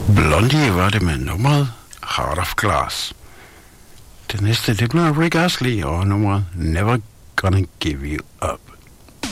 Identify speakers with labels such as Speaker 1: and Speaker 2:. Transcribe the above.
Speaker 1: Blondie var det med nummeret Heart of Glass. Det næste, det bliver Rick Astley og nummeret Never Gonna Give You Up.